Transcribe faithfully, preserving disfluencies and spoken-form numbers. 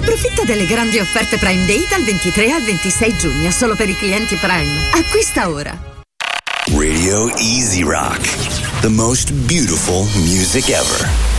Approfitta delle grandi offerte Prime Day dal ventitré al ventisei giugno, solo per i clienti Prime. Acquista ora. Radio Easy Rock, the most beautiful music ever.